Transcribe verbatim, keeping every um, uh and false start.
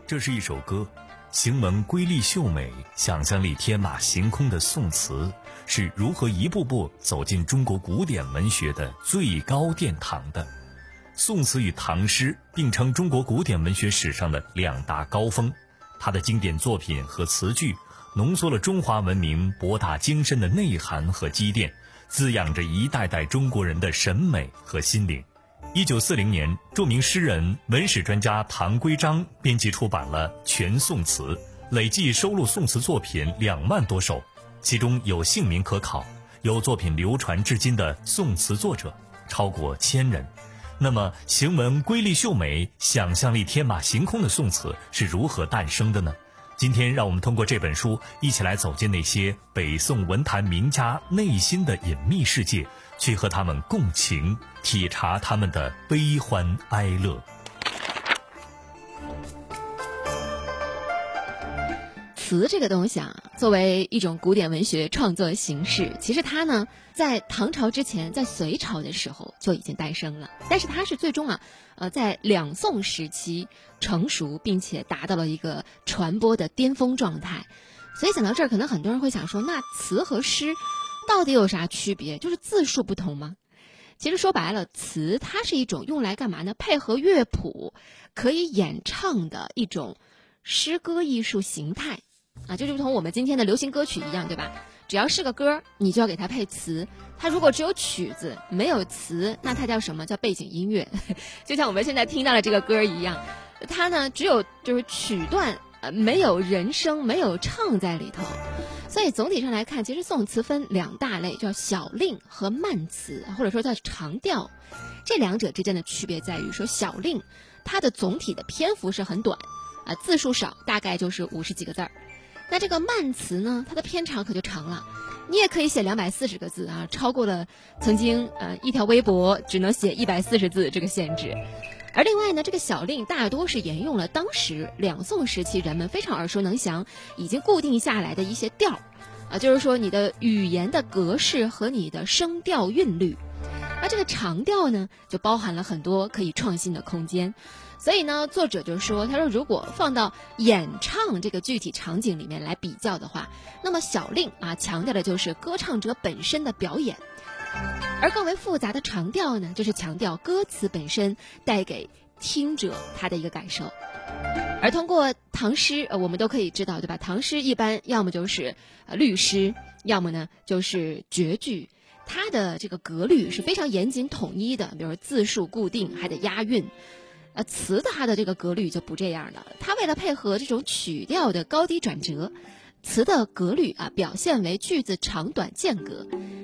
这是一首歌，行文瑰丽秀美，想象力天马行空的宋词是如何一步步走进中国古典文学的最高殿堂的。宋词与唐诗并称中国古典文学史上的两大高峰，它的经典作品和词句浓缩了中华文明博大精深的内涵和积淀，滋养着一代代中国人的审美和心灵。一九四零年，著名诗人、文史专家唐圭章编辑出版了《全宋词》，累计收录宋词作品两万多首，其中有姓名可考，有作品流传至今的宋词作者超过千人。那么，行文瑰丽秀美、想象力天马行空的宋词是如何诞生的呢？今天让我们通过这本书一起来走进那些北宋文坛名家内心的隐秘世界，去和他们共情，体察他们的悲欢哀乐。 词这个东西啊，作为一种古典文学创作形式，其实它呢在唐朝之前，在隋朝的时候就已经诞生了，但是它是最终啊呃在两宋时期成熟，并且达到了一个传播的巅峰状态。所以讲到这儿，可能很多人会想说，那词和诗到底有啥区别？就是字数不同吗？其实说白了，词它是一种用来干嘛呢？配合乐谱可以演唱的一种诗歌艺术形态啊，就如同我们今天的流行歌曲一样，对吧？只要是个歌，你就要给它配词。它如果只有曲子没有词，那它叫什么？叫背景音乐。就像我们现在听到的这个歌一样，它呢只有就是曲段，呃，没有人声，没有唱在里头。所以总体上来看，其实宋词分两大类，叫小令和慢词，或者说叫长调。这两者之间的区别在于说，小令它的总体的篇幅是很短，啊、呃，字数少，大概就是五十几个字儿。那这个慢词呢，它的篇长可就长了，你也可以写两百四十个字啊，超过了曾经呃一条微博只能写一百四十字这个限制。而另外呢，这个小令大多是沿用了当时两宋时期人们非常耳熟能详、已经固定下来的一些调啊，就是说你的语言的格式和你的声调韵律。而这个长调呢，就包含了很多可以创新的空间。所以呢，作者就说，他说如果放到演唱这个具体场景里面来比较的话，那么小令啊强调的就是歌唱者本身的表演，而更为复杂的长调呢，就是强调歌词本身带给听者他的一个感受。而通过唐诗，呃，我们都可以知道，对吧？唐诗一般要么就是呃律诗，要么呢就是绝句。它的这个格律是非常严谨统一的，比如说字数固定，还得押韵。呃，词的它的这个格律就不这样了，它为了配合这种曲调的高低转折，词的格律啊表现为句子长短间隔，